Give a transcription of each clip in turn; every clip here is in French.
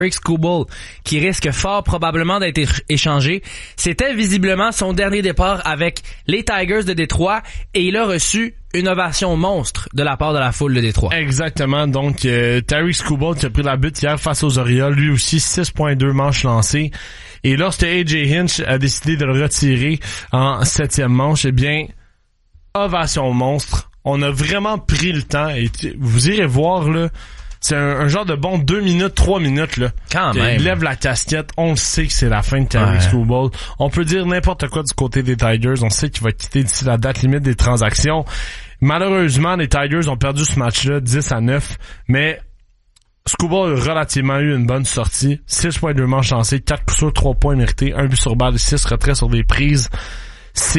Tarik Skubal, qui risque fort probablement d'être échangé. C'était visiblement son dernier départ avec les Tigers de Détroit et il a reçu une ovation monstre de la part de la foule de Détroit. Exactement. Donc, Tarik Skubal qui a pris la butte hier face aux Orioles, lui aussi 6.2 manches lancées. Et lorsque AJ Hinch a décidé de le retirer en 7e manche, eh bien, ovation monstre. On a vraiment pris le temps et vous irez voir, là, c'est un genre de bon 2 minutes, 3 minutes, là. Quand même. Il lève la casquette. On le sait que c'est la fin de Tarik Skubal. On peut dire n'importe quoi du côté des Tigers. On sait qu'il va quitter d'ici la date limite des transactions. Malheureusement, les Tigers ont perdu ce match-là 10-9. Mais Skubal a relativement eu une bonne sortie. 6.2 manches lancées, 4 coups sûrs, 3 points mérités, 1 but sur balle, 6 retraits sur des prises. Ça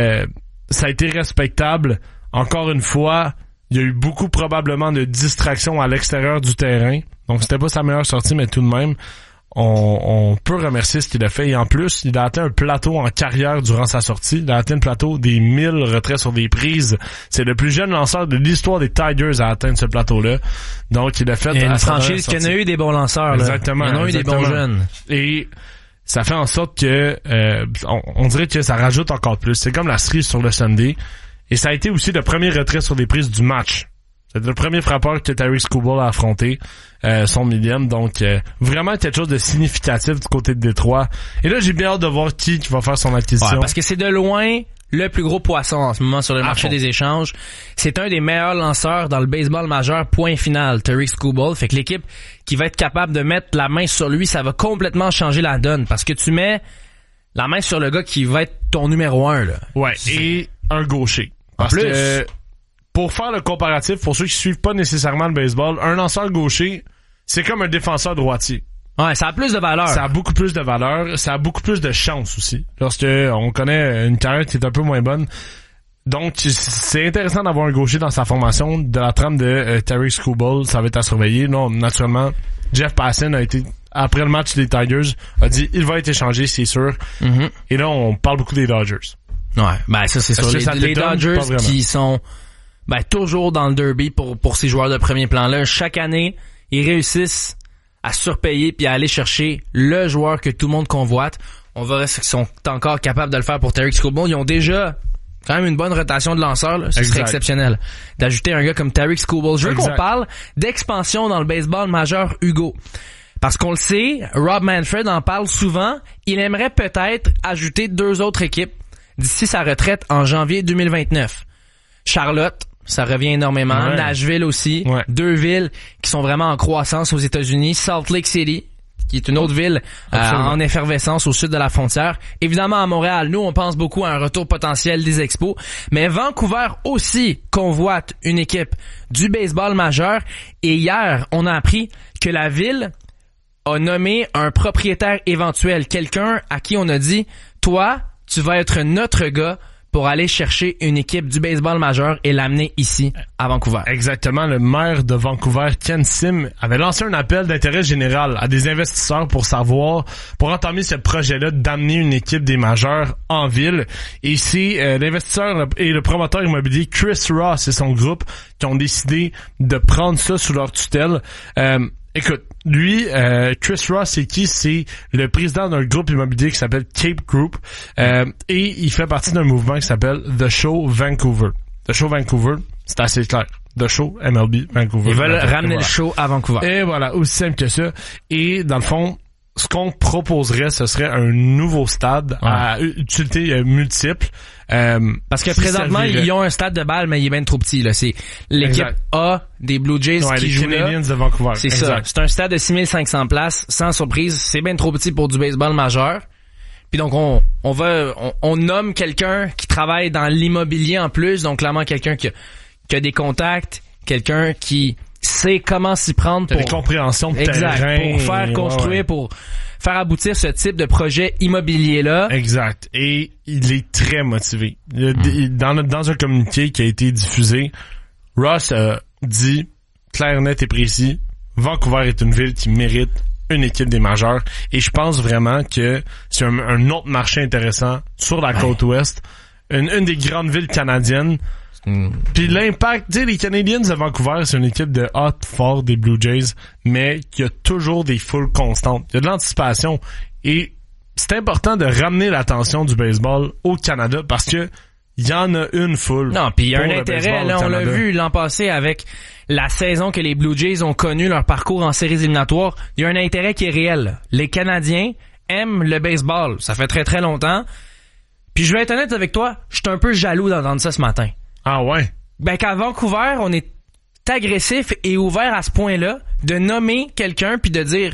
a été respectable. Encore une fois, il y a eu beaucoup probablement de distractions à l'extérieur du terrain. Donc c'était pas sa meilleure sortie, mais tout de même, on peut remercier ce qu'il a fait. Et en plus, il a atteint un plateau en carrière durant sa sortie. Il a atteint le plateau des 1000 retraits sur des prises. C'est le plus jeune lanceur de l'histoire des Tigers à atteindre ce plateau-là. Donc il a fait... Il y a une franchise qui en a eu des bons lanceurs. Exactement. Il y en a eu des bons jeunes. Et ça fait en sorte que on dirait que ça rajoute encore plus. C'est comme la cerise sur le Sunday. Et ça a été aussi le premier retrait sur des prises du match. C'est le premier frappeur que Tarik Skubal a affronté, son millième. Donc, vraiment quelque chose de significatif du côté de Détroit. Et là, j'ai bien hâte de voir qui va faire son acquisition. Ouais, parce que c'est de loin le plus gros poisson en ce moment sur le marché des échanges. C'est un des meilleurs lanceurs dans le baseball majeur, point final, Tarik Skubal. Fait que l'équipe qui va être capable de mettre la main sur lui, ça va complètement changer la donne. Parce que tu mets la main sur le gars qui va être ton numéro 1, là. Ouais, et un gaucher. Parce que, pour faire le comparatif, pour ceux qui suivent pas nécessairement le baseball, un lanceur gaucher, c'est comme un défenseur droitier. Ouais, ça a plus de valeur. Ça a beaucoup plus de valeur, ça a beaucoup plus de chance aussi. Lorsque on connaît une carrière qui est un peu moins bonne. Donc, c'est intéressant d'avoir un gaucher dans sa formation. De la trame de Tarik Skubal, ça va être à surveiller. Non, naturellement, Jeff Passan a été, après le match des Tigers, a dit il va être échangé, c'est sûr. Mm-hmm. Et là, on parle beaucoup des Dodgers. Ouais, ben ça c'est sûr. Les Dodgers qui sont toujours dans le derby pour ces joueurs de premier plan-là. Chaque année, ils réussissent à surpayer puis à aller chercher le joueur que tout le monde convoite. On verra s'ils sont encore capables de le faire pour Tarik Skubal. Ils ont déjà quand même une bonne rotation de lanceurs. Là. Ce serait exceptionnel d'ajouter un gars comme Tarik Skubal. Je veux qu'on parle d'expansion dans le baseball majeur, Hugo. Parce qu'on le sait, Rob Manfred en parle souvent. Il aimerait peut-être ajouter 2 autres équipes d'ici sa retraite en janvier 2029. Charlotte, ça revient énormément. Ouais. Nashville aussi. Ouais. 2 villes qui sont vraiment en croissance aux États-Unis. Salt Lake City, qui est une autre ville en effervescence au sud de la frontière. Évidemment, à Montréal, nous, on pense beaucoup à un retour potentiel des Expos. Mais Vancouver aussi convoite une équipe du baseball majeur. Et hier, on a appris que la ville a nommé un propriétaire éventuel. Quelqu'un à qui on a dit, toi, tu vas être notre gars pour aller chercher une équipe du baseball majeur et l'amener ici, à Vancouver. Exactement. Le maire de Vancouver, Ken Sim, avait lancé un appel d'intérêt général à des investisseurs pour entamer ce projet-là d'amener une équipe des majeurs en ville. Et c'est l'investisseur et le promoteur immobilier Chris Ross et son groupe qui ont décidé de prendre ça sous leur tutelle. Écoute, lui, Chris Ross, c'est qui? C'est le président d'un groupe immobilier qui s'appelle Cape Group. Et il fait partie d'un mouvement qui s'appelle The Show Vancouver. The Show Vancouver, c'est assez clair. The Show MLB Vancouver. Ils veulent ramener le show à Vancouver. Et voilà, aussi simple que ça. Et dans le fond, ce qu'on proposerait, ce serait un nouveau stade à utilité multiple. Parce que présentement, ils ont un stade de balle, mais il est bien trop petit. Là. C'est l'équipe A des Blue Jays qui joue là. Les Canadiens de Vancouver. C'est ça. C'est un stade de 6500 places, sans surprise. C'est bien trop petit pour du baseball majeur. Puis donc, on nomme quelqu'un qui travaille dans l'immobilier en plus. Donc, clairement, quelqu'un qui a des contacts, quelqu'un qui sait comment s'y prendre pour... des compréhensions de terrain. Pour faire construire, pour faire aboutir ce type de projet immobilier-là. Exact. Et il est très motivé. Dans un communiqué qui a été diffusé, Ross a dit, clair, net et précis, Vancouver est une ville qui mérite une équipe des majeurs. Et je pense vraiment que c'est un autre marché intéressant sur la côte ouest. Une des grandes villes canadiennes. Puis l'impact, tu sais, les Canadiens de Vancouver, c'est une équipe de hot fort des Blue Jays, mais qui a toujours des foules constantes. Il y a de l'anticipation. Et c'est important de ramener l'attention du baseball au Canada parce que il y en a une foule. Non, puis il y a un intérêt, là, on l'a vu l'an passé avec la saison que les Blue Jays ont connue, leur parcours en séries éliminatoires. Il y a un intérêt qui est réel. Les Canadiens aiment le baseball. Ça fait très très longtemps. Puis je vais être honnête avec toi, je suis un peu jaloux d'entendre ça ce matin. Ah ouais? Ben qu'à Vancouver, on est agressif et ouvert à ce point-là de nommer quelqu'un puis de dire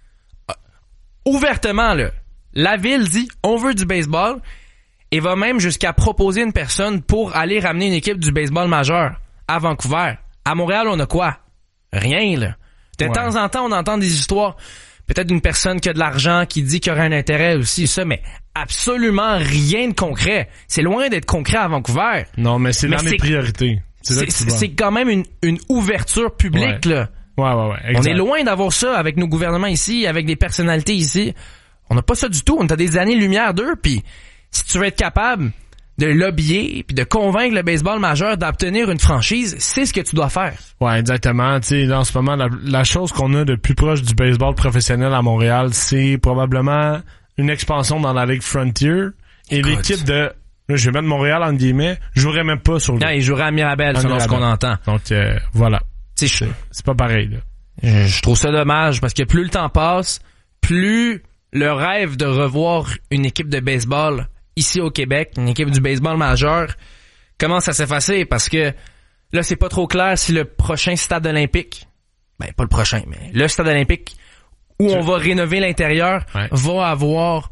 ouvertement, là, la ville dit on veut du baseball et va même jusqu'à proposer une personne pour aller ramener une équipe du baseball majeur à Vancouver. À Montréal, on a quoi? Rien, là. De temps en temps, on entend des histoires. Peut-être d'une personne qui a de l'argent, qui dit qu'il y aurait un intérêt aussi, ça, mais absolument rien de concret. C'est loin d'être concret à Vancouver. Non, mais c'est dans mes priorités. C'est quand même une ouverture publique, là. Ouais, exact. On est loin d'avoir ça avec nos gouvernements ici, avec des personnalités ici. On n'a pas ça du tout. On a des années-lumière d'eux, puis si tu veux être capable de lobbyer puis de convaincre le baseball majeur d'obtenir une franchise, c'est ce que tu dois faire. Ouais, exactement. Tu sais, là, en ce moment, la chose qu'on a de plus proche du baseball professionnel à Montréal, c'est probablement une expansion dans la Ligue Frontier. Et l'équipe de... Là, je vais mettre Montréal en guillemets, jouerait même pas sur le... Non, il jouerait à Mirabel, selon ce qu'on entend. Donc, voilà. C'est pas pareil, là. Je trouve ça dommage, parce que plus le temps passe, plus le rêve de revoir une équipe de baseball ici au Québec, une équipe du baseball majeur, commence à s'effacer, parce que là, c'est pas trop clair si le prochain stade olympique, ben pas le prochain, mais le stade olympique où on va rénover l'intérieur, va avoir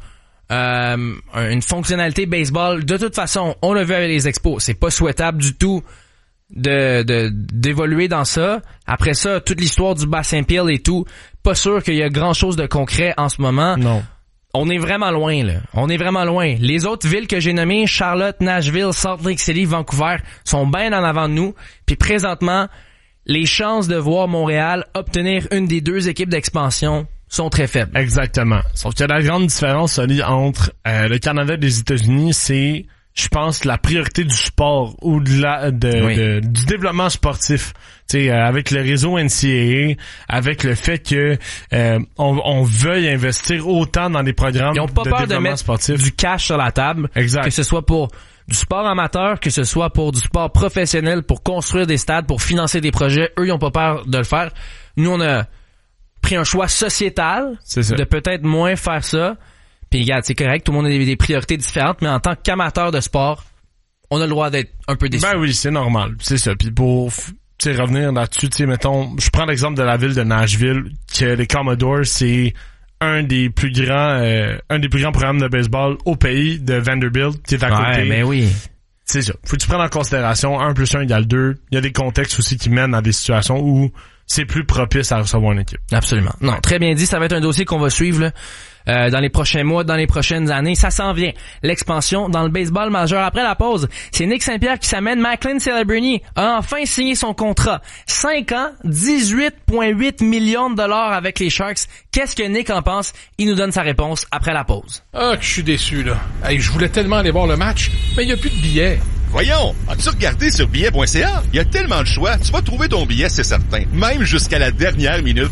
une fonctionnalité baseball. De toute façon, on l'a vu avec les expos, c'est pas souhaitable du tout d'évoluer dans ça. Après ça, toute l'histoire du bassin pile et tout, pas sûr qu'il y a grand chose de concret en ce moment. Non. On est vraiment loin, là. On est vraiment loin. Les autres villes que j'ai nommées, Charlotte, Nashville, Salt Lake City, Vancouver, sont bien en avant de nous. Puis présentement, les chances de voir Montréal obtenir une des deux équipes d'expansion sont très faibles. Exactement. Sauf que la grande différence entre le Canada et les États-Unis, c'est, je pense, la priorité du sport ou du développement sportif. Tu sais, avec le réseau NCAA, avec le fait que on veuille investir autant dans des programmes de développement sportif. Ils ont pas peur de mettre du cash sur la table. Exact. Que ce soit pour du sport amateur, que ce soit pour du sport professionnel, pour construire des stades, pour financer des projets. Eux, ils ont pas peur de le faire. Nous, on a pris un choix sociétal de peut-être moins faire ça. Puis regarde, c'est correct, tout le monde a des priorités différentes, mais en tant qu'amateur de sport, on a le droit d'être un peu déçu. Ben oui, c'est normal, c'est ça. Puis pour revenir là-dessus, mettons, je prends l'exemple de la ville de Nashville, que les Commodores, c'est un des plus grands programmes de baseball au pays, de Vanderbilt, qui est à côté. Ouais, mais oui. C'est ça. Faut que tu prennes en considération 1 + 1 = 2. Il y a des contextes aussi qui mènent à des situations où c'est plus propice à recevoir une équipe. Absolument. Non, très bien dit. Ça va être un dossier qu'on va suivre là, dans les prochains mois, dans les prochaines années. Ça s'en vient. L'expansion dans le baseball majeur. Après la pause, c'est Nick Saint-Pierre qui s'amène. Macklin Celebrini a enfin signé son contrat. 5 ans, 18,8 millions de dollars avec les Sharks. Qu'est-ce que Nick en pense? Il nous donne sa réponse après la pause. Ah, que je suis déçu, là. Hey, je voulais tellement aller voir le match, mais il n'y a plus de billets. Voyons, as-tu regardé sur billet.ca? Il y a tellement de choix, tu vas trouver ton billet, c'est certain. Même jusqu'à la dernière minute.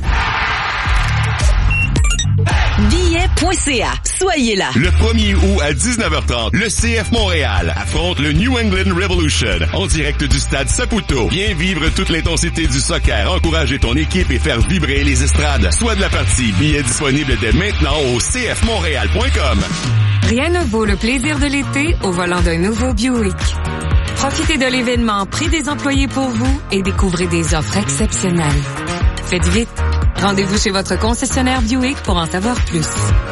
Billet.ca. Soyez là. Le 1er août à 19h30, le CF Montréal affronte le New England Revolution en direct du stade Saputo. Viens vivre toute l'intensité du soccer, encourager ton équipe et faire vibrer les estrades. Soit de la partie. Billets disponibles dès maintenant au cfmontréal.com. Rien ne vaut le plaisir de l'été au volant d'un nouveau Buick. Profitez de l'événement Prix des employés pour vous et découvrez des offres exceptionnelles. Faites vite. Rendez-vous chez votre concessionnaire Buick pour en savoir plus.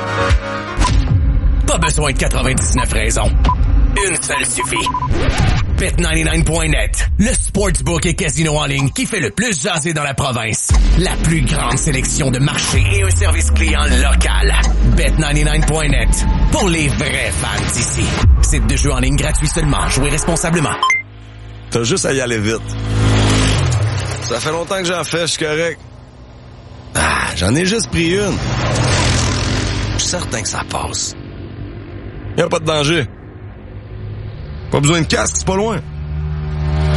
Pas besoin de 99 raisons. Une seule suffit. Bet99.net, le sportsbook et casino en ligne qui fait le plus jaser dans la province. La plus grande sélection de marchés et un service client local. Bet99.net, pour les vrais fans d'ici. Site de jeu en ligne gratuit seulement. Jouez responsablement. T'as juste à y aller vite. Ça fait longtemps que j'en fais, je suis correct. Ah, j'en ai juste pris une. Je suis certain que ça passe. Y'a pas de danger. Pas besoin de casque, c'est pas loin.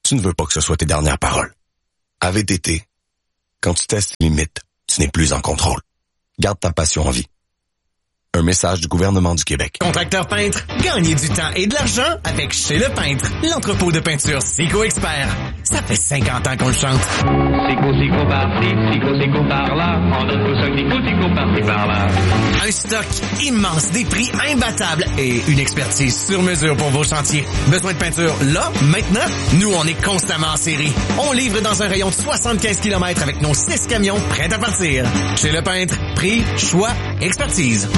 tu ne veux pas que ce soit tes dernières paroles. À VTT, quand tu testes tes limites, tu n'es plus en contrôle. Garde ta passion en vie. Un message du gouvernement du Québec. Contracteur peintre, gagnez du temps et de l'argent avec Chez Le Peintre, l'entrepôt de peinture Sico Expert. Ça fait 50 ans qu'on le chante. Sico par-ci, Sico par-là, on donne tout ça, Sico par-ci par-là. Un stock immense, des prix imbattables et une expertise sur mesure pour vos chantiers. Besoin de peinture là, maintenant? Nous, on est constamment en série. On livre dans un rayon de 75 km avec nos 6 camions prêts à partir. Chez Le Peintre, prix, choix, expertise.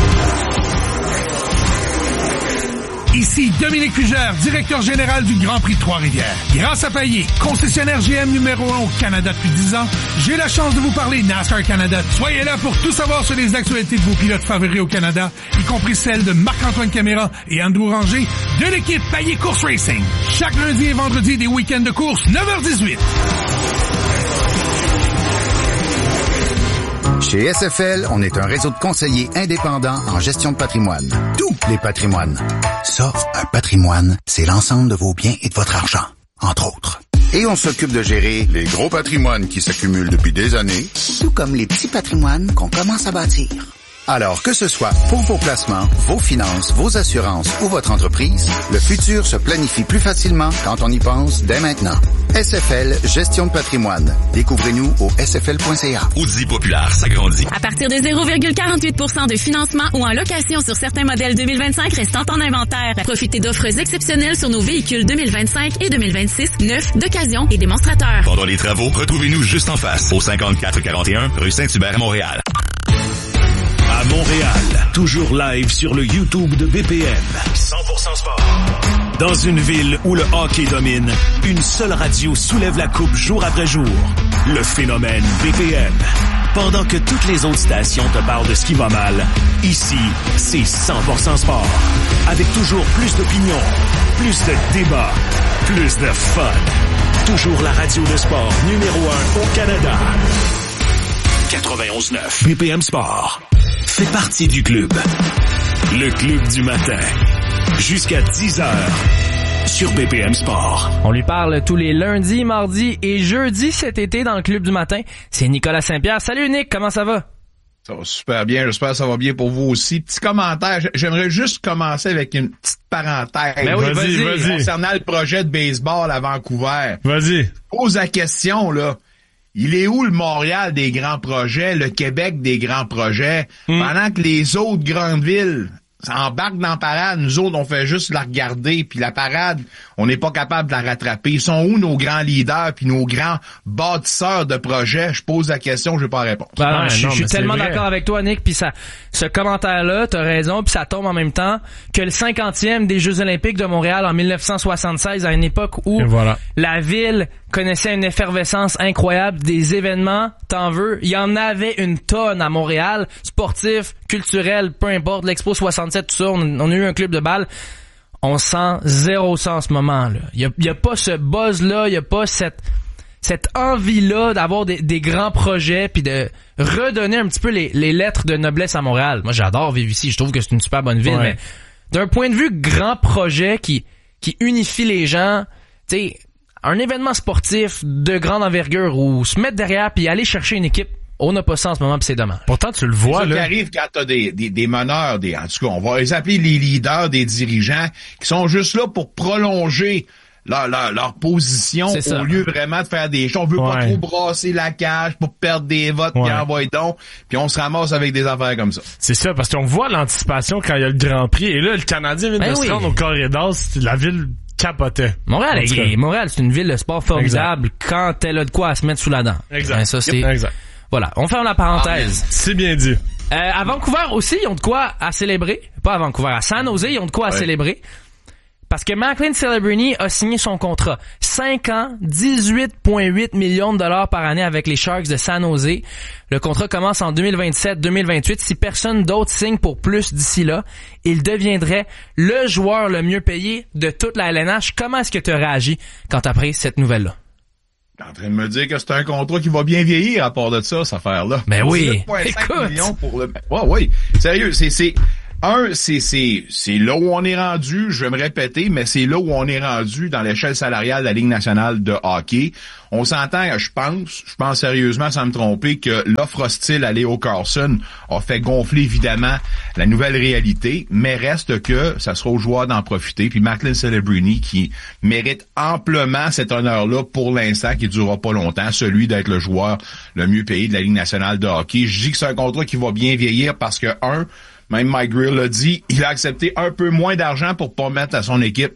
Ici Dominique Fugère, directeur général du Grand Prix de Trois-Rivières. Grâce à Payet, concessionnaire GM numéro 1 au Canada depuis 10 ans, j'ai la chance de vous parler NASCAR Canada. Soyez là pour tout savoir sur les actualités de vos pilotes favoris au Canada, y compris celles de Marc-Antoine Caméra et Andrew Ranger de l'équipe Payet Course Racing. Chaque lundi et vendredi des week-ends de course, 9h18. Chez SFL, on est un réseau de conseillers indépendants en gestion de patrimoine. Tous les patrimoines. Ça, un patrimoine, c'est l'ensemble de vos biens et de votre argent, entre autres. Et on s'occupe de gérer les gros patrimoines qui s'accumulent depuis des années, tout comme les petits patrimoines qu'on commence à bâtir. Alors que ce soit pour vos placements, vos finances, vos assurances ou votre entreprise, le futur se planifie plus facilement quand on y pense dès maintenant. SFL Gestion de patrimoine. Découvrez-nous au sfl.ca. Audi Populaire s'agrandit. À partir de 0,48% de financement ou en location sur certains modèles 2025 restant en inventaire. Profitez d'offres exceptionnelles sur nos véhicules 2025 et 2026, neufs, d'occasion et démonstrateurs. Pendant les travaux, retrouvez-nous juste en face, au 5441 rue Saint-Hubert à Montréal. À Montréal, toujours live sur le YouTube de BPM. 100% sport. Dans une ville où le hockey domine, une seule radio soulève la coupe jour après jour. Le phénomène BPM. Pendant que toutes les autres stations te parlent de ce qui va mal, ici, c'est 100% sport. Avec toujours plus d'opinions, plus de débats, plus de fun. Toujours la radio de sport numéro 1 au Canada. 91.9 BPM Sport. Fait partie du club. Le club du matin. Jusqu'à 10h. Sur BPM Sport. On lui parle tous les lundis, mardis et jeudis cet été dans le club du matin. C'est Nicolas Saint-Pierre. Salut Nick, comment ça va? Ça va super bien, j'espère que ça va bien pour vous aussi. Petit commentaire, j'aimerais juste commencer avec une petite parenthèse. Ben oui, vas-y. Concernant le projet de baseball à Vancouver. Vas-y. Pose la question, là. Il est où le Montréal des grands projets, le Québec des grands projets, pendant que les autres grandes villes embarquent dans la parade, nous autres, on fait juste la regarder, puis la parade, on n'est pas capable de la rattraper. Ils sont où nos grands leaders, puis nos grands bâtisseurs de projets? Je pose la question, je n'ai pas réponse. Ben, je suis tellement d'accord avec toi, Nick, puis ce commentaire-là, t'as raison, puis ça tombe en même temps que le 50e des Jeux Olympiques de Montréal en 1976, à une époque où la ville connaissait une effervescence incroyable, des événements, t'en veux, il y en avait une tonne à Montréal, sportif, culturel, peu importe, l'Expo 67, tout ça, on a eu un club de balle. On sent zéro ça en ce moment-là. Il y a pas ce buzz-là, il y a pas cette envie-là d'avoir des grands projets puis de redonner un petit peu les lettres de noblesse à Montréal. Moi, j'adore vivre ici, je trouve que c'est une super bonne ville, mais d'un point de vue grand projet qui unifie les gens, tu sais, un événement sportif de grande envergure où se mettre derrière puis aller chercher une équipe, on n'a pas ça en ce moment pis c'est dommage. Pourtant, tu le vois, là. C'est ça qui arrive quand t'as des meneurs, en tout cas, on va les appeler les leaders, des dirigeants, qui sont juste là pour prolonger leur position au lieu vraiment de faire des choses. On veut pas trop brasser la cage pour perdre des votes puis envoyer donc, puis on se ramasse avec des affaires comme ça. C'est ça, parce qu'on voit l'anticipation quand il y a le Grand Prix, et là, le Canadien vient de se rendre au corridor, la ville capotait. Montréal, c'est une ville de sport formidable quand elle a de quoi à se mettre sous la dent. Exact. Ben, ça, c'est... Exact. Voilà, on ferme la parenthèse. C'est bien dit. À Vancouver aussi, ils ont de quoi à célébrer. Pas à Vancouver, à San Jose, ils ont de quoi à célébrer. Parce que Macklin Celebrini a signé son contrat. 5 ans, 18,8 millions de dollars par année avec les Sharks de San Jose. Le contrat commence en 2027-2028. Si personne d'autre signe pour plus d'ici là, il deviendrait le joueur le mieux payé de toute la LNH. Comment est-ce que tu as réagi quand t'as pris cette nouvelle-là? T'es en train de me dire que c'est un contrat qui va bien vieillir à part de ça, cette affaire-là. Mais oui. 18,5 millions pour le... oui. Sérieux, c'est... c'est là où on est rendu, je vais me répéter, mais c'est là où on est rendu dans l'échelle salariale de la Ligue nationale de hockey. On s'entend, je pense sérieusement, sans me tromper, que l'offre hostile à Leo Carlsson a fait gonfler évidemment la nouvelle réalité, mais reste que ça sera aux joueurs d'en profiter. Puis Macklin Celebrini qui mérite amplement cet honneur-là pour l'instant, qui durera pas longtemps, celui d'être le joueur le mieux payé de la Ligue nationale de hockey. Je dis que c'est un contrat qui va bien vieillir parce que, même Mike Greer l'a dit, il a accepté un peu moins d'argent pour permettre à son équipe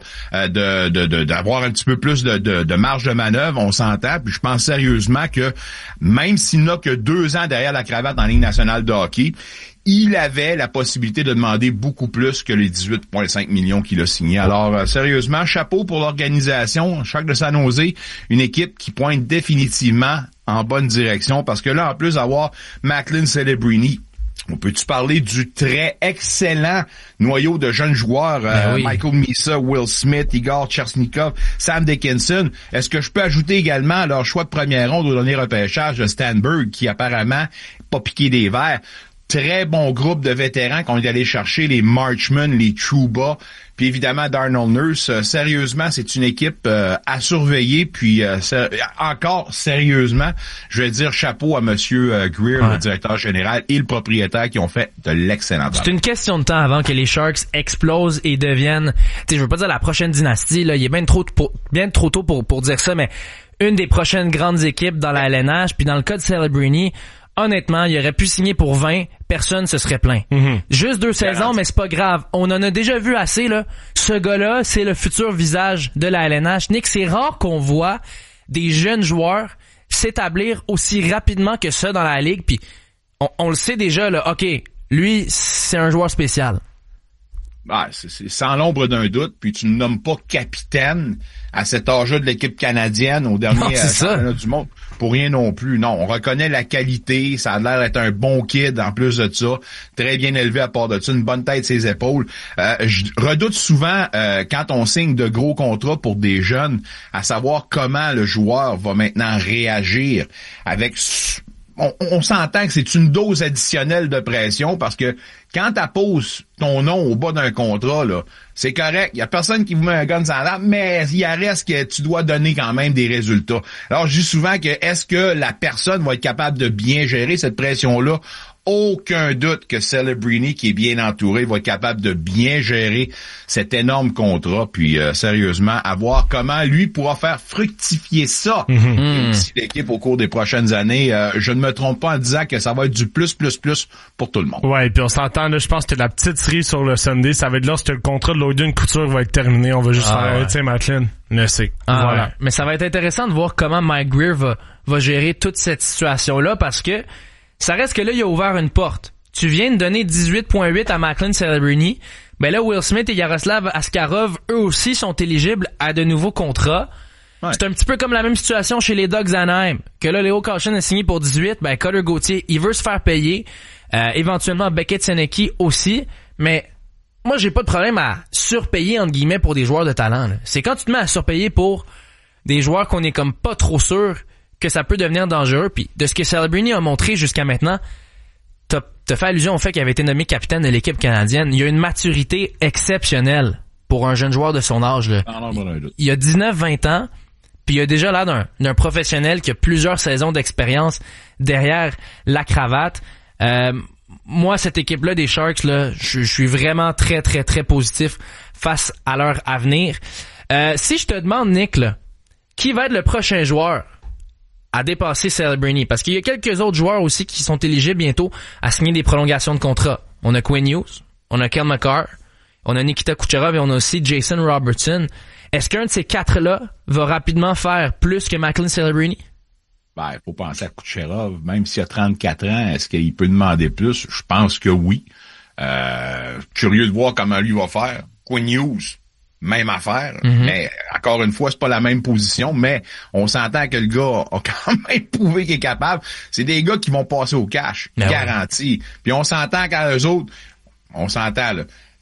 d'avoir un petit peu plus de marge de manœuvre, on s'entend, puis je pense sérieusement que même s'il n'a que 2 ans derrière la cravate en Ligue nationale de hockey, il avait la possibilité de demander beaucoup plus que les 18,5 millions qu'il a signés. Alors, sérieusement, chapeau pour l'organisation, Sharks de San Jose, une équipe qui pointe définitivement en bonne direction, parce que là, en plus d'avoir Macklin Celebrini, on peut-tu parler du très excellent noyau de jeunes joueurs, Michael Misa, Will Smith, Igor Chersnikov, Sam Dickinson. Est-ce que je peux ajouter également leur choix de première ronde au dernier repêchage de Stanberg, qui apparemment pas piqué des verres. Très bon groupe de vétérans qu'on est allé chercher, les Marchman, les Trouba, puis évidemment Darnell Nurse. Sérieusement, c'est une équipe à surveiller. Puis encore sérieusement, je vais dire chapeau à Monsieur Greer, le directeur général, et le propriétaire qui ont fait de l'excellent travail. C'est une question de temps avant que les Sharks explosent et deviennent, je veux pas dire la prochaine dynastie, là, il est bien trop tôt pour dire ça, mais une des prochaines grandes équipes dans la LNH. Puis dans le cas de Celebrini, honnêtement, il aurait pu signer pour 20, personne se serait plaint. Juste 2 saisons, mais c'est pas grave. On en a déjà vu assez, là. Ce gars-là, c'est le futur visage de la LNH. Nick, c'est rare qu'on voit des jeunes joueurs s'établir aussi rapidement que ça dans la ligue. Puis on le sait déjà, là. OK, lui, c'est un joueur spécial. C'est sans l'ombre d'un doute, puis tu ne nommes pas capitaine à cet âge-là de l'équipe canadienne au dernier championnat du monde pour rien non plus. Non, on reconnaît la qualité, ça a l'air d'être un bon kid en plus de ça, très bien élevé à part de ça, une bonne tête ses épaules. Je redoute souvent quand on signe de gros contrats pour des jeunes, à savoir comment le joueur va maintenant réagir avec... On s'entend que c'est une dose additionnelle de pression parce que quand t'apposes ton nom au bas d'un contrat, là, c'est correct. Il y a personne qui vous met un gun dans la, mais il reste que tu dois donner quand même des résultats. Alors, je dis souvent que est-ce que la personne va être capable de bien gérer cette pression-là? Aucun doute que Celebrini, qui est bien entouré, va être capable de bien gérer cet énorme contrat. Puis, sérieusement, à voir comment lui pourra faire fructifier ça. Si l'équipe au cours des prochaines années, je ne me trompe pas en disant que ça va être du plus pour tout le monde. Ouais, puis on s'entend, là, je pense que la petite série sur le Sunday, ça va être lorsque le contrat de Logan Couture va être terminé. On va juste faire, tiens, Macklin, le sait. Voilà. Ouais. Mais ça va être intéressant de voir comment Mike Greer va gérer toute cette situation-là parce que ça reste que là, il a ouvert une porte. Tu viens de donner 18,8 à Macklin Celebrini. Ben là, Will Smith et Yaroslav Askarov, eux aussi, sont éligibles à de nouveaux contrats. Ouais. C'est un petit peu comme la même situation chez les Ducks Anaheim. Que là, Leo Carlsson a signé pour 18. Ben, Cutter Gauthier, il veut se faire payer. Éventuellement, Beckett Senecki aussi. Mais moi, j'ai pas de problème à surpayer, entre guillemets, pour des joueurs de talent. Là. C'est quand tu te mets à surpayer pour des joueurs qu'on est comme pas trop sûr que ça peut devenir dangereux. Puis de ce que Celebrini a montré jusqu'à maintenant, t'as fait allusion au fait qu'il avait été nommé capitaine de l'équipe canadienne. Il a une maturité exceptionnelle pour un jeune joueur de son âge. Là. Il a 19-20 ans, puis il a déjà l'air d'un professionnel qui a plusieurs saisons d'expérience derrière la cravate. Moi, cette équipe-là des Sharks, là, je suis vraiment très, très, très positif face à leur avenir. Si je te demande, Nick, là, qui va être le prochain joueur à dépasser Celebrini? Parce qu'il y a quelques autres joueurs aussi qui sont éligibles bientôt à signer des prolongations de contrat. On a Quinn Hughes, on a Kel McCarr, on a Nikita Kucherov et on a aussi Jason Robertson. Est-ce qu'un de ces 4-là va rapidement faire plus que Macklin Celebrini? Il faut penser à Kucherov. Même s'il a 34 ans, est-ce qu'il peut demander plus? Je pense que oui. Curieux de voir comment lui va faire. Quinn Hughes, même affaire, mais encore une fois, c'est pas la même position, mais on s'entend que le gars a quand même prouvé qu'il est capable. C'est des gars qui vont passer au cash, garanti. Puis on s'entend qu'à eux autres, on s'entend là,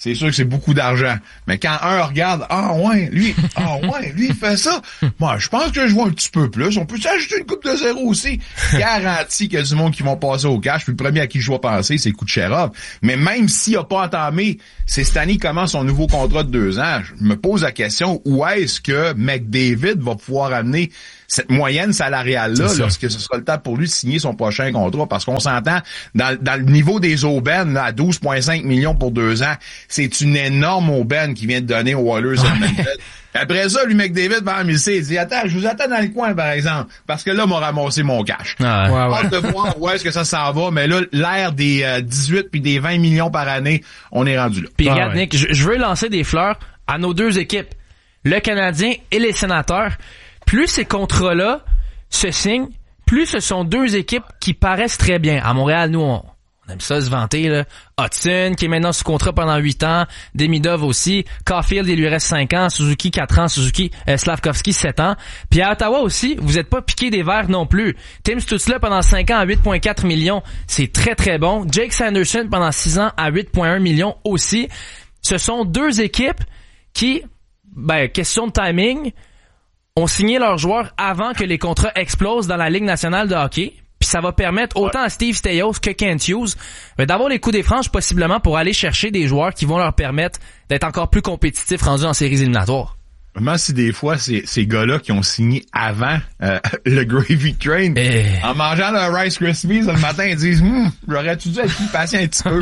c'est sûr que c'est beaucoup d'argent. Mais quand un regarde, lui, il fait ça. Moi, je pense que je vois un petit peu plus. On peut s'ajouter une coupe de zéro aussi. Garanti qu'il y a du monde qui vont passer au cash. Puis le premier à qui je dois penser, c'est Kucherov. Mais même s'il a pas entamé, c'est cette année commence son nouveau contrat de 2 ans. Je me pose la question, où est-ce que McDavid va pouvoir amener cette moyenne salariale-là lorsque ce sera le temps pour lui de signer son prochain contrat? Parce qu'on s'entend, dans le niveau des aubaines, là, à 12,5 millions pour 2 ans, c'est une énorme aubaine qui vient de donner aux Oilers. Après ça, lui, McDavid, il dit, attends, je vous attends dans le coin, par exemple, parce que là, m'a ramassé mon cash. Hâte de voir où est-ce que ça s'en va, mais là, l'ère des 18 puis des 20 millions par année, on est rendu là. Puis regarde, Nick, je veux lancer des fleurs à nos 2 équipes, le Canadien et les Sénateurs. Plus ces contrats-là se signent, plus ce sont 2 équipes qui paraissent très bien. À Montréal, nous, on aime ça se vanter, là. Hudson, qui est maintenant sous contrat pendant 8 ans. Demidov aussi. Caulfield, il lui reste 5 ans. Suzuki, 4 ans. Slavkovski, 7 ans. Puis à Ottawa aussi, vous êtes pas piqué des verres non plus. Tim Stützle pendant 5 ans à 8,4 millions. C'est très, très bon. Jake Sanderson pendant 6 ans à 8,1 millions aussi. Ce sont 2 équipes qui, question de timing, ont signé leurs joueurs avant que les contrats explosent dans la Ligue nationale de hockey. Puis ça va permettre autant à Steve Staios que Kent Hughes d'avoir les coups des franges possiblement pour aller chercher des joueurs qui vont leur permettre d'être encore plus compétitifs rendus en séries éliminatoires. Même si des fois, ces gars-là qui ont signé avant le Gravy Train, en mangeant leur Rice Krispies le matin, ils disent j'aurais-tu dû être plus patient un petit peu.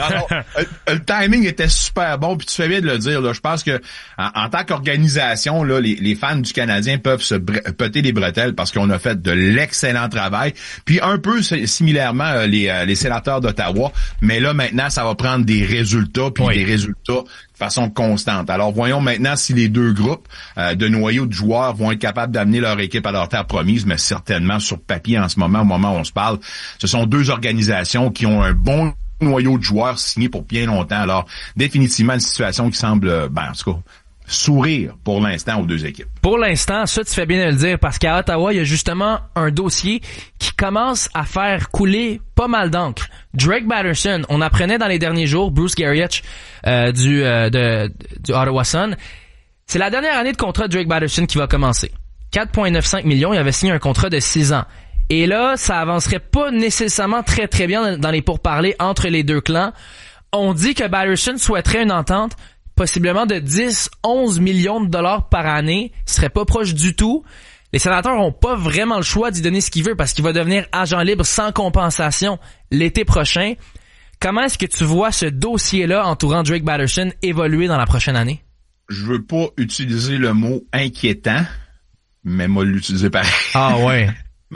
Le timing était super bon, puis tu fais bien de le dire. Là. Je pense que en tant qu'organisation, là, les fans du Canadien peuvent se péter les bretelles parce qu'on a fait de l'excellent travail. Puis un peu similairement les sénateurs d'Ottawa, mais là maintenant, ça va prendre des résultats, puis des résultats de façon constante. Alors voyons maintenant si les 2 groupes de noyaux de joueurs vont être capables d'amener leur équipe à leur terre promise, mais certainement sur papier en ce moment, au moment où on se parle, ce sont 2 organisations qui ont un bon noyau de joueurs signés pour bien longtemps. Alors définitivement une situation qui semble, en tout cas, sourire pour l'instant aux 2 équipes. Pour l'instant, ça tu fais bien de le dire, parce qu'à Ottawa, il y a justement un dossier qui commence à faire couler pas mal d'encre. Drake Batherson, on apprenait dans les derniers jours, Bruce Garriott du Ottawa Sun, c'est la dernière année de contrat de Drake Batherson qui va commencer. 4,95 millions, il avait signé un contrat de 6 ans. Et là, ça avancerait pas nécessairement très très bien dans les pourparlers entre les 2 clans. On dit que Batherson souhaiterait une entente possiblement de 10-11 millions de dollars par année. Il serait pas proche du tout. Les Sénateurs ont pas vraiment le choix d'y donner ce qu'il veut parce qu'il va devenir agent libre sans compensation l'été prochain. Comment est-ce que tu vois ce dossier-là entourant Drake Batherson évoluer dans la prochaine année? Je veux pas utiliser le mot inquiétant, mais moi l'utiliser pareil. Ah ouais.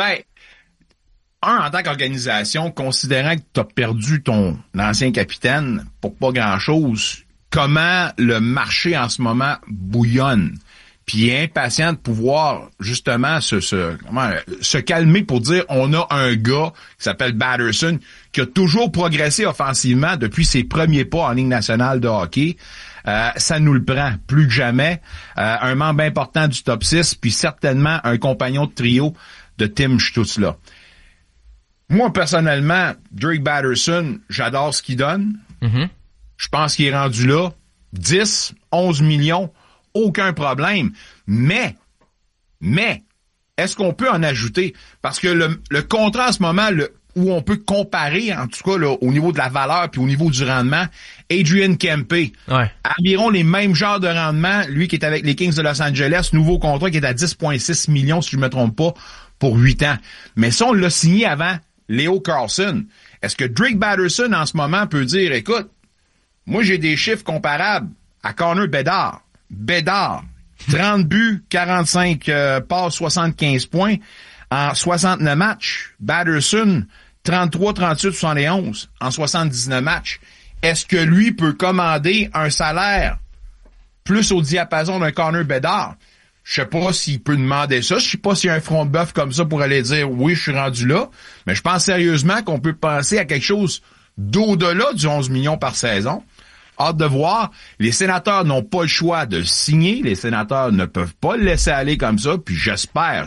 En tant qu'organisation, considérant que tu as perdu ton ancien capitaine pour pas grand-chose, comment le marché en ce moment bouillonne, puis est impatient de pouvoir justement se calmer pour dire on a un gars qui s'appelle Batherson qui a toujours progressé offensivement depuis ses premiers pas en Ligue nationale de hockey. Ça nous le prend plus que jamais. Un membre important du top 6, puis certainement un compagnon de trio de Tim Stützle. Moi, personnellement, Drake Batherson, j'adore ce qu'il donne. Mm-hmm. Je pense qu'il est rendu là. 10, 11 millions, aucun problème. Mais, est-ce qu'on peut en ajouter? Parce que le contrat en ce moment, où on peut comparer, en tout cas, là, au niveau de la valeur puis au niveau du rendement, Adrian Kempe, environ les mêmes genres de rendement, lui qui est avec les Kings de Los Angeles, nouveau contrat qui est à 10,6 millions, si je ne me trompe pas, pour 8 ans. Mais ça, on l'a signé avant Leo Carlsson. Est-ce que Drake Batherson, en ce moment, peut dire, écoute, moi, j'ai des chiffres comparables à Connor Bedard. 30 buts, 45 passes, 75 points en 69 matchs. Batherson, 33, 38, 71 en 79 matchs. Est-ce que lui peut commander un salaire plus au diapason d'un Connor Bedard? Je sais pas s'il peut demander ça. Je sais pas s'il y a un front de bœuf comme ça pour aller dire oui, je suis rendu là. Mais je pense sérieusement qu'on peut penser à quelque chose d'au-delà du 11 millions par saison. hâte de voir. Les Sénateurs n'ont pas le choix de le signer. Les Sénateurs ne peuvent pas le laisser aller comme ça. Puis j'espère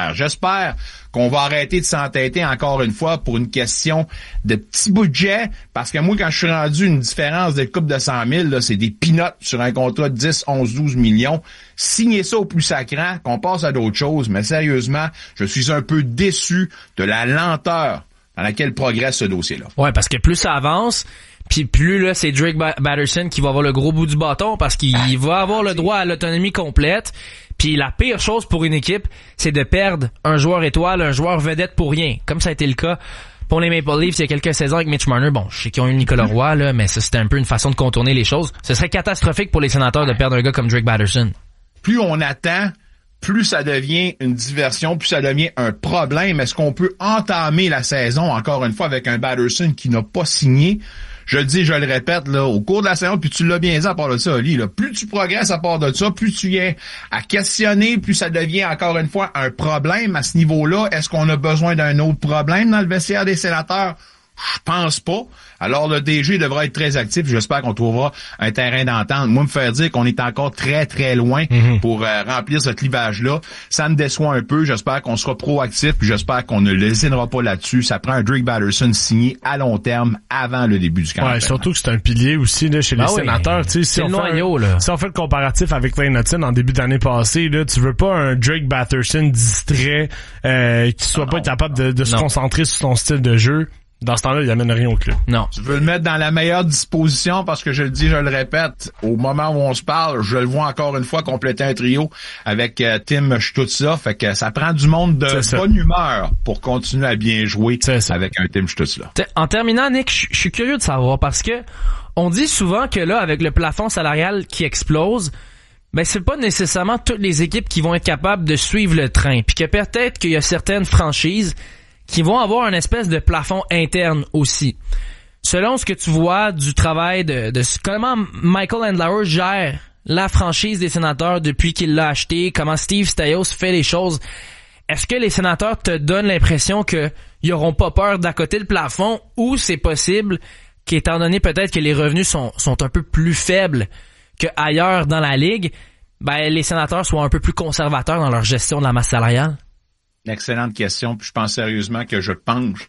qu'on va arrêter de s'entêter encore une fois pour une question de petit budget. Parce que moi, quand je suis rendu une différence de coupe de 100 000, là, c'est des peanuts sur un contrat de 10, 11, 12 millions. Signez ça au plus sacrant, qu'on passe à d'autres choses. Mais sérieusement, je suis un peu déçu de la lenteur dans laquelle progresse ce dossier-là. Ouais, parce que plus ça avance, puis plus là, c'est Drake Batherson qui va avoir le gros bout du bâton parce qu'il va avoir le droit à l'autonomie complète. Puis la pire chose pour une équipe, c'est de perdre un joueur étoile, un joueur vedette pour rien, comme ça a été le cas pour les Maple Leafs il y a quelques saisons avec Mitch Marner. Bon, je sais qu'ils ont eu Nicolas Roy, là, mais ça, c'était un peu une façon de contourner les choses. Ce serait catastrophique pour les Sénateurs de perdre un gars comme Drake Batherson. Plus on attend, plus ça devient une diversion, plus ça devient un problème. Est-ce qu'on peut entamer la saison, encore une fois, avec un Batherson qui n'a pas signé? Je le dis, je le répète, là, au cours de la saison, puis tu l'as bien dit à part de ça, Oli, là, plus tu progresses à part de ça, plus tu viens à questionner, plus ça devient, encore une fois, un problème à ce niveau-là. Est-ce qu'on a besoin d'un autre problème dans le vestiaire des Sénateurs? Je pense pas. Alors, le DG devra être très actif. J'espère qu'on trouvera un terrain d'entente. Moi, me faire dire qu'on est encore très, très loin pour remplir ce clivage-là, ça me déçoit un peu. J'espère qu'on sera proactif, puis j'espère qu'on ne lésinera pas là-dessus. Ça prend un Drake Batherson signé à long terme avant le début du camp. Ouais, surtout que c'est un pilier aussi là, chez les Sénateurs. Oui. Si on fait le comparatif avec Clay Hutton en début d'année passée, là, tu veux pas un Drake Batherson distrait qui soit pas capable de se concentrer sur son style de jeu. Dans ce temps-là, il amène rien au club. Non. Tu veux le mettre dans la meilleure disposition parce que je le dis, je le répète, au moment où on se parle, je le vois encore une fois compléter un trio avec Tim Stützle. Fait que ça prend du monde de bonne humeur pour continuer à bien jouer avec un Tim Stützle. En terminant, Nick, je suis curieux de savoir parce que on dit souvent que là, avec le plafond salarial qui explose, ben c'est pas nécessairement toutes les équipes qui vont être capables de suivre le train. Puis que peut-être qu'il y a certaines franchises qui vont avoir un espèce de plafond interne aussi. Selon ce que tu vois du travail de comment Michael Andlauer gère la franchise des Sénateurs depuis qu'il l'a acheté, comment Steve Staios fait les choses, est-ce que les Sénateurs te donnent l'impression qu'ils n'auront pas peur d'accoter le plafond ou c'est possible qu'étant donné peut-être que les revenus sont un peu plus faibles qu'ailleurs dans la Ligue, ben les Sénateurs soient un peu plus conservateurs dans leur gestion de la masse salariale? Une excellente question, puis je pense sérieusement que je penche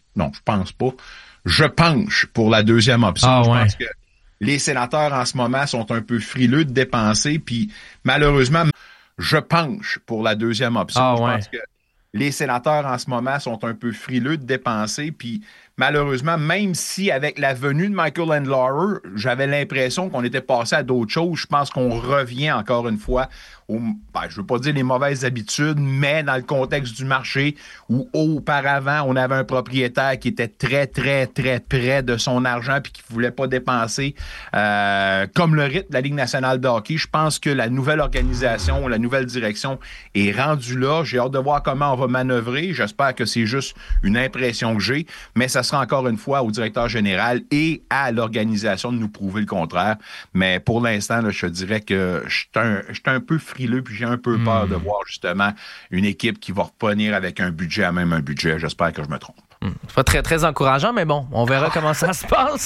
pour la deuxième option. Je pense que les Sénateurs en ce moment sont un peu frileux de dépenser, puis malheureusement, je penche pour la deuxième option. Je pense que les Sénateurs en ce moment sont un peu frileux de dépenser, puis malheureusement, même si avec la venue de Michael Andlauer, j'avais l'impression qu'on était passé à d'autres choses, je pense qu'on revient encore une fois je veux pas dire les mauvaises habitudes, mais dans le contexte du marché où auparavant, on avait un propriétaire qui était très, très, très près de son argent puis qui voulait pas dépenser comme le rythme de la Ligue nationale de hockey. Je pense que la nouvelle organisation, la nouvelle direction est rendue là. J'ai hâte de voir comment on va manœuvrer. J'espère que c'est juste une impression que j'ai, mais ça sera encore une fois au directeur général et à l'organisation de nous prouver le contraire. Mais pour l'instant, là, je dirais que je suis un peu frileux puis j'ai un peu peur de voir justement une équipe qui va revenir avec un budget à même un budget. J'espère que je me trompe. C'est pas très, très encourageant, mais bon, on verra comment ça se passe.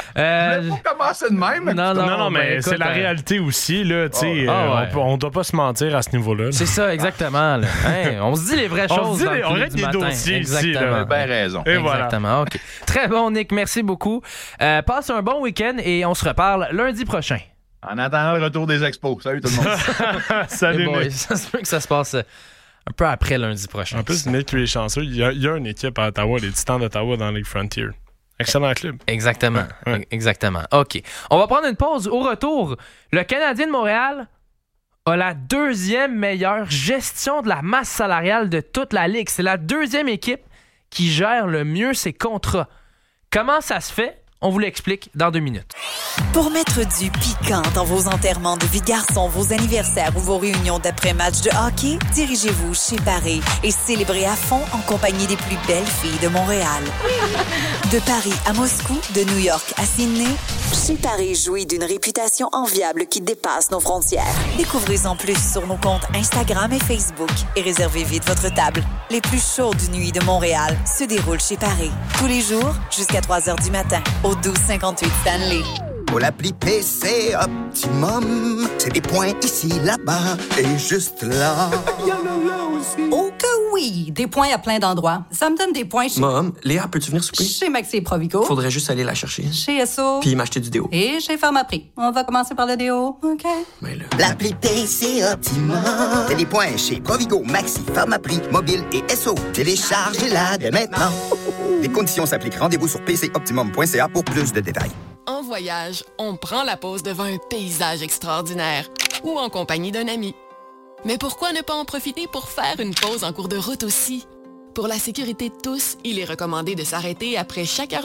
Je vais pas commencer de même. Non, mais écoute, c'est la réalité aussi, là, tu sais. On doit pas se mentir à ce niveau-là. Là. C'est ça, exactement. Là. On se dit les vraies choses. On règle des dossiers ici. Vous avez bien raison. Et exactement, voilà. OK. Très bon, Nick, merci beaucoup. Passe un bon week-end et on se reparle lundi prochain. En attendant le retour des expos. Salut tout le monde. Salut, Nick. Ça se peut que ça se passe un peu après lundi prochain. En plus, Nick, lui est chanceux. Il y a une équipe à Ottawa, les Titans d'Ottawa dans la Ligue Frontier. Excellent club. Exactement. Ouais. Exactement. OK. On va prendre une pause. Au retour, le Canadien de Montréal a la deuxième meilleure gestion de la masse salariale de toute la Ligue. C'est la deuxième équipe qui gère le mieux ses contrats. Comment ça se fait? On vous l'explique dans 2 minutes. Pour mettre du piquant dans vos enterrements de vie de garçon, vos anniversaires ou vos réunions d'après-match de hockey, dirigez-vous chez Paris et célébrez à fond en compagnie des plus belles filles de Montréal. De Paris à Moscou, de New York à Sydney, chez Paris jouit d'une réputation enviable qui dépasse nos frontières. Découvrez-en plus sur nos comptes Instagram et Facebook et réservez vite votre table. Les plus chaudes nuits de Montréal se déroulent chez Paris. Tous les jours jusqu'à 3h du matin. Au 1258 Stanley. Pour l'appli PC Optimum, c'est des points ici, là-bas et juste là. Il y en a là aussi. Oh que oui, des points à plein d'endroits. Ça me donne des points chez... Mom, Léa, peux-tu venir souper? Chez Maxi et Provigo. Faudrait juste aller la chercher. Chez Esso. Puis m'acheter du déo. Et chez Pharmaprix. On va commencer par le déo, OK? Mais là... L'appli PC Optimum. C'est des points chez Provigo, Maxi, Pharmaprix, Mobile et Esso. Téléchargez-la dès maintenant. Les conditions s'appliquent. Rendez-vous sur pcoptimum.ca pour plus de détails. En voyage, on prend la pause devant un paysage extraordinaire ou en compagnie d'un ami. Mais pourquoi ne pas en profiter pour faire une pause en cours de route aussi? Pour la sécurité de tous, il est recommandé de s'arrêter après chaque heure